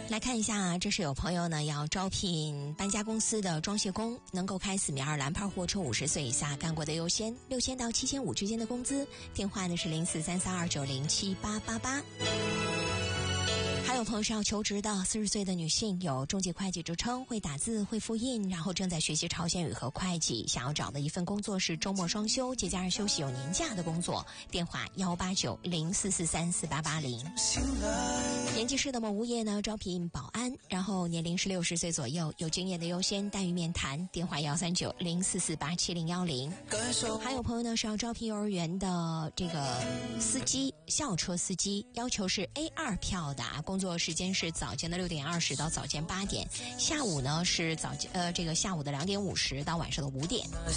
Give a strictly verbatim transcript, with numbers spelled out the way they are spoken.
来看一下啊，这是有朋友呢要招聘搬家公司的装卸工，能够开四米二蓝牌货车，五十岁以下干过的优先，六千到七千五之间的工资。电话呢是零四三三二九零七八八八。还有朋友是要求职的，四十岁的女性，有中级会计职称，会打字会复印，然后正在学习朝鲜语和会计，想要找的一份工作是周末双休，节假日休息有年假的工作。电话幺八九零四四三四八八零。延吉市的某物业呢招聘保安，然后年龄是六十岁左右，有经验的优先，待遇面谈。电话幺三九零四四八七零幺零。还有朋友呢是要招聘幼儿园的这个司机，校车司机，要求是 A 二 票的啊，工作时间是早间的六点二十到早间八点，下午呢是早呃这个下午的两点五十到晚上的五点。